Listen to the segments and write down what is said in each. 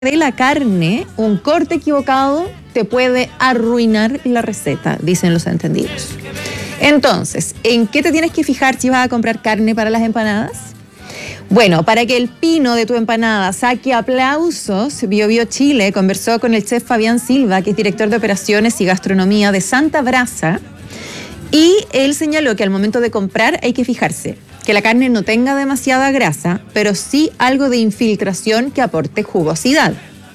de la carne, un corte equivocado te puede arruinar la receta, dicen los entendidos. Entonces, ¿en qué te tienes que fijar si vas a comprar carne para las empanadas? Bueno, para que el pino de tu empanada saque aplausos, BioBio Chile conversó con el chef Fabián Silva, que es director de operaciones y gastronomía de Santa Brasa, y él señaló que al momento de comprar hay que fijarse que la carne no tenga demasiada grasa, pero sí algo de infiltración que aporte jugosidad.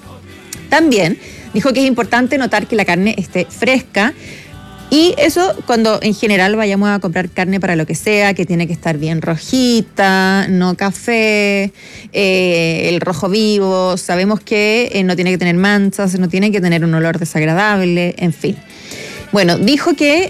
También dijo que es importante notar que la carne esté fresca, y eso cuando en general vayamos a comprar carne para lo que sea, que tiene que estar bien rojita, no café, el rojo vivo, sabemos que no tiene que tener manchas, no tiene que tener un olor desagradable, en fin. Bueno, dijo que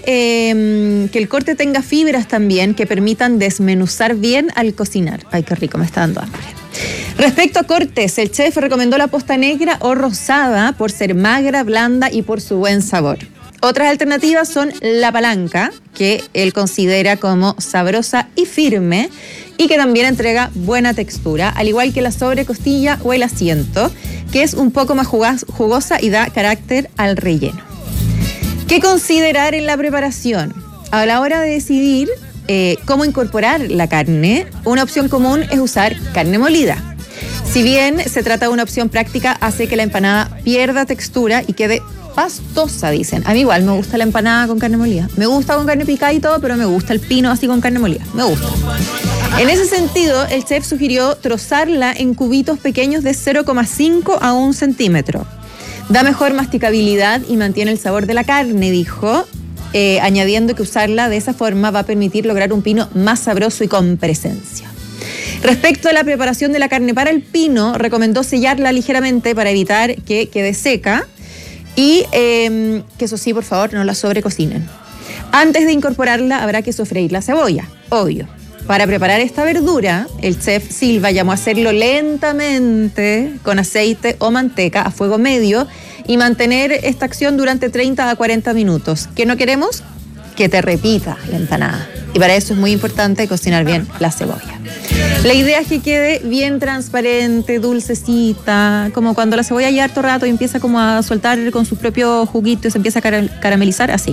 el corte tenga fibras también que permitan desmenuzar bien al cocinar. Ay, qué rico, me está dando hambre. Respecto a cortes, el chef recomendó la posta negra o rosada por ser magra, blanda y por su buen sabor. Otras alternativas son la palanca, que él considera como sabrosa y firme y que también entrega buena textura, al igual que la sobrecostilla o el asiento, que es un poco más jugosa y da carácter al relleno. ¿Qué considerar en la preparación? A la hora de decidir cómo incorporar la carne, una opción común es usar carne molida. Si bien se trata de una opción práctica, hace que la empanada pierda textura y quede pastosa, dicen. A mí igual me gusta la empanada con carne molida. Me gusta con carne picada y todo, pero me gusta el pino así con carne molida. Me gusta. En ese sentido, el chef sugirió trozarla en cubitos pequeños de 0,5 a 1 centímetro. Da mejor masticabilidad y mantiene el sabor de la carne, dijo, añadiendo que usarla de esa forma va a permitir lograr un pino más sabroso y con presencia. Respecto a la preparación de la carne para el pino, recomendó sellarla ligeramente para evitar que quede seca y que eso sí, por favor, no la sobrecocinen. Antes de incorporarla habrá que sofreír la cebolla, obvio. Para preparar esta verdura, el chef Silva llamó a hacerlo lentamente con aceite o manteca a fuego medio y mantener esta acción durante 30 a 40 minutos. ¿Qué no queremos? Que te repita la empanada. Y para eso es muy importante cocinar bien la cebolla. La idea es que quede bien transparente, dulcecita, como cuando la cebolla ya harto rato y empieza como a soltar con sus propios juguitos y se empieza a caramelizar, así.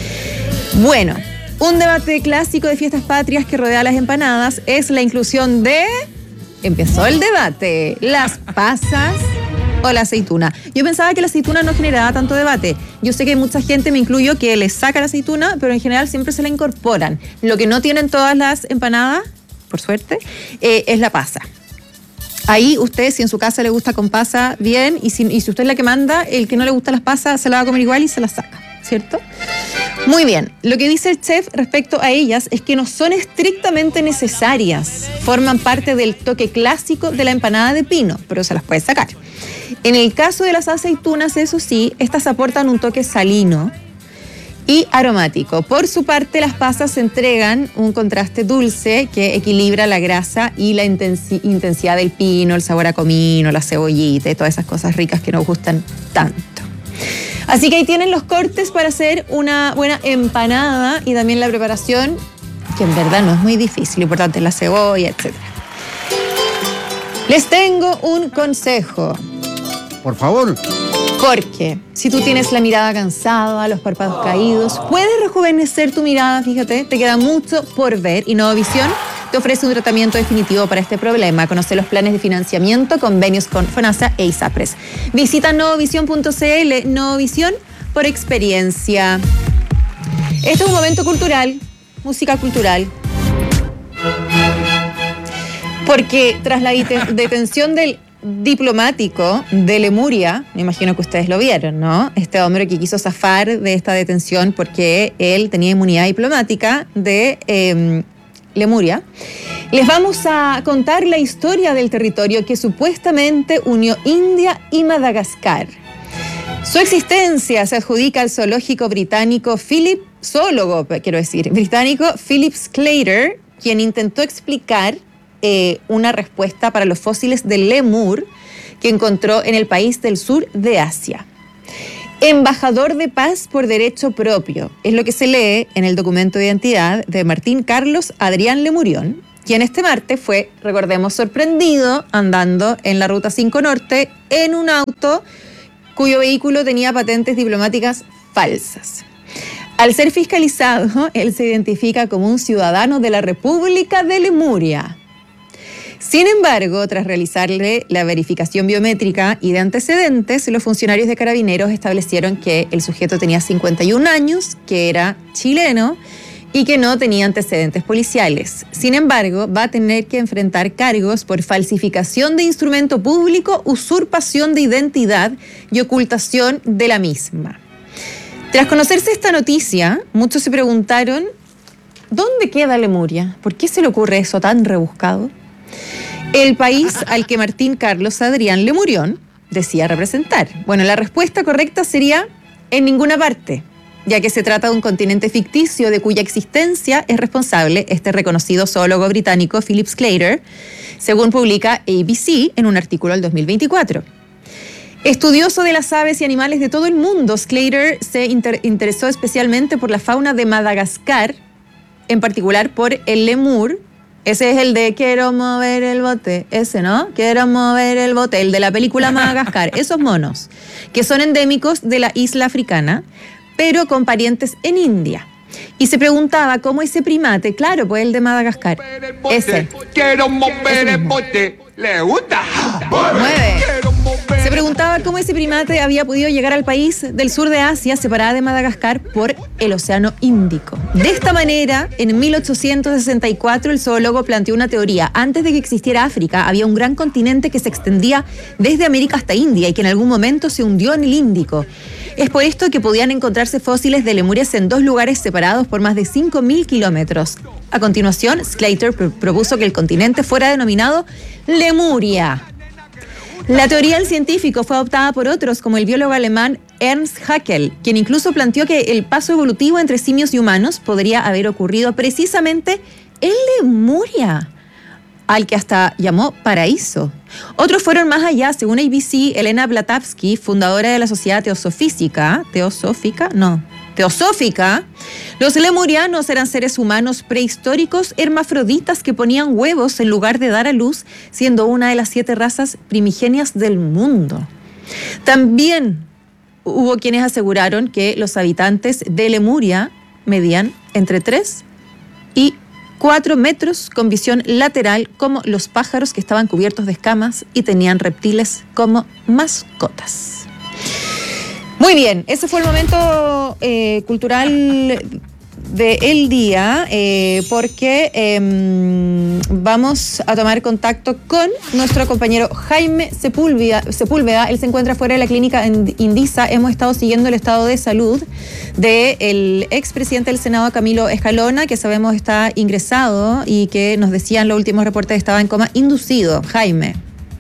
Bueno, un debate clásico de fiestas patrias que rodea las empanadas es la inclusión de... Empezó el debate. ¿Las pasas o la aceituna? Yo pensaba que la aceituna no generaba tanto debate. Yo sé que hay mucha gente, me incluyo, que le saca la aceituna, pero en general siempre se la incorporan. Lo que no tienen todas las empanadas, por suerte, es la pasa. Ahí usted, si en su casa le gusta con pasa, bien, y si usted es la que manda, el que no le gusta las pasas se la va a comer igual y se las saca, ¿cierto? Muy bien, lo que dice el chef respecto a ellas es que no son estrictamente necesarias, forman parte del toque clásico de la empanada de pino, pero se las puede sacar. En el caso de las aceitunas, eso sí, estas aportan un toque salino y aromático. Por su parte, las pasas entregan un contraste dulce que equilibra la grasa y la intensidad del pino, el sabor a comino, la cebollita y todas esas cosas ricas que nos gustan tanto. Así que ahí tienen los cortes para hacer una buena empanada y también la preparación, que en verdad no es muy difícil, lo importante es la cebolla, etc. Les tengo un consejo. Por favor. Porque si tú tienes la mirada cansada, los párpados caídos, puedes rejuvenecer tu mirada, fíjate, te queda mucho por ver y Novovisión te ofrece un tratamiento definitivo para este problema. Conoce los planes de financiamiento, convenios con FONASA e ISAPRES. Visita novovision.cl, Novovisión por experiencia. Este es un momento cultural, música cultural. Porque tras la detención del diplomático de Lemuria, me imagino que ustedes lo vieron, ¿no? Este hombre que quiso zafar de esta detención porque él tenía inmunidad diplomática de Lemuria. Les vamos a contar la historia del territorio que supuestamente unió India y Madagascar. Su existencia se adjudica al zoológico británico británico Philip Sclater, quien intentó explicar una respuesta para los fósiles de lémur que encontró en el país del sur de Asia. Embajador de paz por derecho propio, es lo que se lee en el documento de identidad de Martín Carlos Adrián Lemurión, quien este martes fue, recordemos, sorprendido andando en la Ruta 5 Norte en un auto cuyo vehículo tenía patentes diplomáticas falsas. Al ser fiscalizado, él se identifica como un ciudadano de la República de Lemuria. Sin embargo, tras realizarle la verificación biométrica y de antecedentes, los funcionarios de Carabineros establecieron que el sujeto tenía 51 años, que era chileno y que no tenía antecedentes policiales. Sin embargo, va a tener que enfrentar cargos por falsificación de instrumento público, usurpación de identidad y ocultación de la misma. Tras conocerse esta noticia, muchos se preguntaron, ¿dónde queda Lemuria? ¿Por qué se le ocurre eso tan rebuscado? El país al que Martín Carlos Adrián Lemurión decía representar. Bueno, la respuesta correcta sería en ninguna parte, ya que se trata de un continente ficticio de cuya existencia es responsable este reconocido zoólogo británico Philip Sclater, según publica ABC en un artículo del 2024. Estudioso de las aves y animales de todo el mundo, Sclater se interesó especialmente por la fauna de Madagascar, en particular por el lemur. Ese es el de quiero mover el bote, ese, ¿no? Quiero mover el bote, el de la película Madagascar. Esos monos, que son endémicos de la isla africana, pero con parientes en India. Y se preguntaba cómo ese primate, claro, pues el de Madagascar, ese. Quiero mover el bote, ¿le gusta? Mueve. Se preguntaba cómo ese primate había podido llegar al país del sur de Asia, separada de Madagascar por el Océano Índico. De esta manera, en 1864, el zoólogo planteó una teoría. Antes de que existiera África, había un gran continente que se extendía desde América hasta India y que en algún momento se hundió en el Índico. Es por esto que podían encontrarse fósiles de lemures en dos lugares separados por más de 5.000 kilómetros. A continuación, Sclater propuso que el continente fuera denominado Lemuria. La teoría del científico fue adoptada por otros, como el biólogo alemán Ernst Haeckel, quien incluso planteó que el paso evolutivo entre simios y humanos podría haber ocurrido precisamente en Lemuria, al que hasta llamó paraíso. Otros fueron más allá. Según ABC, Elena Blavatsky, fundadora de la Sociedad Teosófica, los lemurianos eran seres humanos prehistóricos hermafroditas que ponían huevos en lugar de dar a luz, siendo una de las 7 razas primigenias del mundo. También hubo quienes aseguraron que los habitantes de Lemuria medían entre 3 y 4 metros con visión lateral como los pájaros que estaban cubiertos de escamas y tenían reptiles como mascotas. Muy bien, ese fue el momento cultural del día, porque vamos a tomar contacto con nuestro compañero Jaime Sepúlveda. Él se encuentra fuera de la clínica Indisa. Hemos estado siguiendo el estado de salud del expresidente del Senado, Camilo Escalona, que sabemos está ingresado y que nos decían los últimos reportes estaba en coma inducido. Jaime.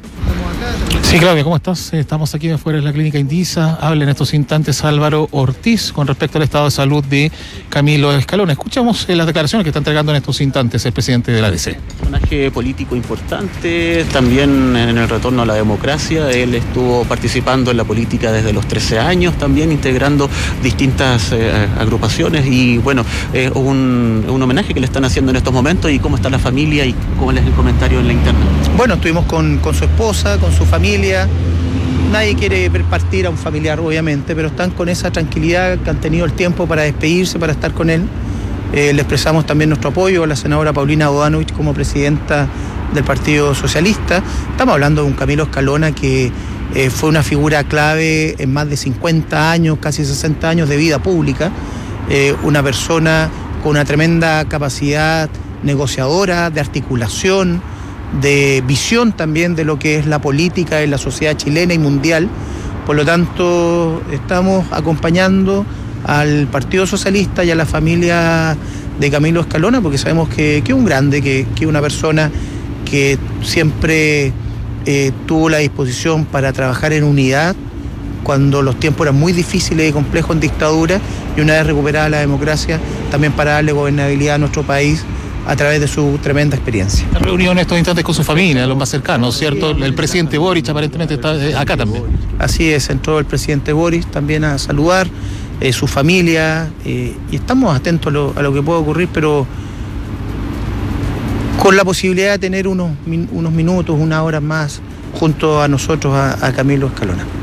Sí, Claudia, ¿cómo estás? Estamos aquí afuera de la clínica Indisa. Habla en estos instantes Álvaro Ortiz con respecto al estado de salud de Camilo Escalona. Escuchamos las declaraciones que está entregando en estos instantes el presidente de la ADC. Personaje político importante, también en el retorno a la democracia. Él estuvo participando en la política desde los 13 años, también integrando distintas agrupaciones y bueno, un homenaje que le están haciendo en estos momentos. ¿Y cómo está la familia y cómo es el comentario en la interna? Bueno, estuvimos con su esposa, con su familia. Nadie quiere ver partir a un familiar, obviamente, pero están con esa tranquilidad que han tenido el tiempo para despedirse, para estar con él. Le expresamos también nuestro apoyo a la senadora Paulina Bodanovich como presidenta del Partido Socialista. Estamos hablando de un Camilo Escalona que fue una figura clave en más de 50 años, casi 60 años de vida pública. Una persona con una tremenda capacidad negociadora, de articulación, de visión también de lo que es la política en la sociedad chilena y mundial. Por lo tanto, estamos acompañando al Partido Socialista y a la familia de Camilo Escalona, porque sabemos que es un grande, que es una persona que siempre tuvo la disposición para trabajar en unidad cuando los tiempos eran muy difíciles y complejos en dictadura, y una vez recuperada la democracia, también para darle gobernabilidad a nuestro país a través de su tremenda experiencia. La reunión en estos instantes con su familia, los más cercanos, ¿cierto? El presidente Boric aparentemente está acá también. Así es, entró el presidente Boric también a saludar, su familia, y estamos atentos a lo que pueda ocurrir, pero con la posibilidad de tener unos minutos, unas horas más junto a nosotros, a Camilo Escalona.